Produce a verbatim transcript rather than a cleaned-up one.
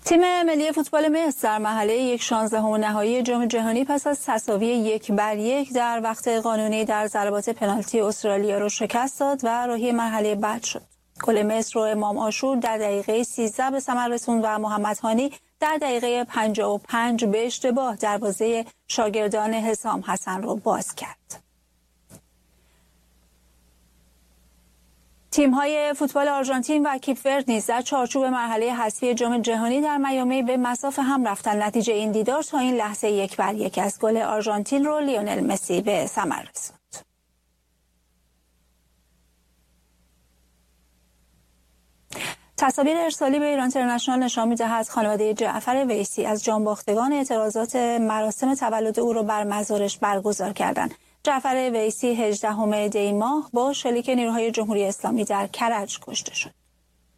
تیم ملی فوتبال مصر در مرحله یک شانزدهم نهایی جام جهانی پس از تساوی یک بر یک در وقت قانونی در ضربات پنالتی استرالیا را شکست داد و راهی مرحله بعد شد. گل مصر رو امام عاشور در دقیقه سیزده به ثمر رسوند و محمد هانی در دقیقه پنجاه و پنج به اشتباه دروازه شاگردان حسام حسن را باز کرد. تیم‌های فوتبال آرژانتین و کیپ ورد نیز در چارچوب مرحله حذفی جام جهانی در میامی به مساف هم رفتن. نتیجه این دیدار تا این لحظه یک بر یک از گل آرژانتین رو لیونل مسی به ثمر رسوند. تصاویر ارسالی به ایران اینترنشنال نشان می‌دهد خانواده جعفر ویسی از جانباختگان اعتراضات مراسم تولد او را بر مزارش برگزار کردند. جعفر ویسی هجدهم دی ماه با شلیک نیروهای جمهوری اسلامی در کرج کشته شد.